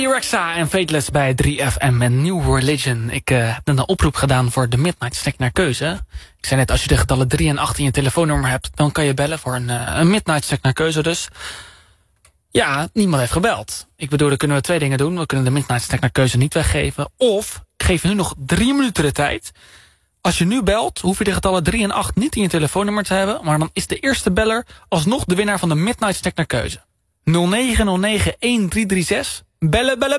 T-Rexa en Fateless bij 3FM en New Religion. Ik heb net een oproep gedaan voor de Midnight Snack naar keuze. Ik zei net, als je de getallen 3 en 8 in je telefoonnummer hebt, dan kan je bellen voor een Midnight Snack naar keuze dus. Ja, niemand heeft gebeld. Ik bedoel, dan kunnen we 2 dingen doen. We kunnen de Midnight Snack naar keuze niet weggeven. Of, ik geef je nu nog 3 minuten de tijd. Als je nu belt, hoef je de getallen 3 en 8 niet in je telefoonnummer te hebben. Maar dan is de eerste beller alsnog de winnaar van de Midnight Snack naar keuze. 0909-1336. Bellen.